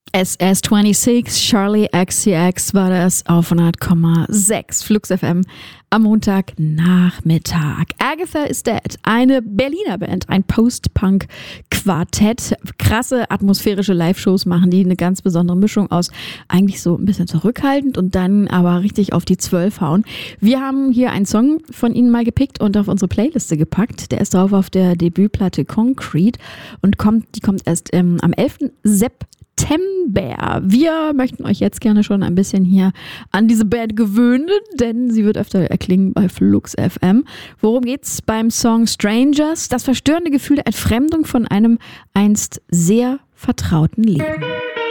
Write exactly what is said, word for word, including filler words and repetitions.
S S sechsundzwanzig, Charlie X C X war das auf hundert Komma sechs Flux F M am Montagnachmittag. Agatha is Dead, eine Berliner Band, ein Post-Punk-Quartett. Krasse atmosphärische Live-Shows machen die, eine ganz besondere Mischung aus eigentlich so ein bisschen zurückhaltend und dann aber richtig auf die Zwölf hauen. Wir haben hier einen Song von ihnen mal gepickt und auf unsere Playliste gepackt. Der ist drauf auf der Debütplatte Concrete und kommt, die kommt erst ähm, am elften September. September. Wir möchten euch jetzt gerne schon ein bisschen hier an diese Band gewöhnen, denn sie wird öfter erklingen bei Flux F M. Worum geht's beim Song Strangers? Das verstörende Gefühl der Entfremdung von einem einst sehr vertrauten Leben.